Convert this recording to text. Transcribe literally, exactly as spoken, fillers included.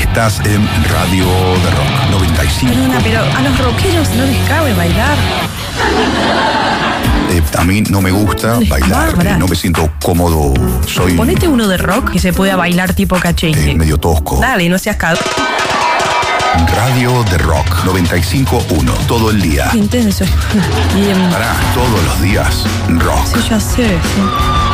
Estás en Radio de Rock noventa y cinco. Perdona, pero a los rockeros no les cabe bailar. Eh, a mí no me gusta No les bailar, cabra. eh, no me siento cómodo. Soy Ponete uno de rock que se pueda bailar tipo cachengue. eh, medio tosco. Dale, no seas cagado. Radio de Rock noventa y cinco punto uno. Todo el día. Intenso. Bien. Pará, todos los días. Rock. Sí, ya sé. Sí.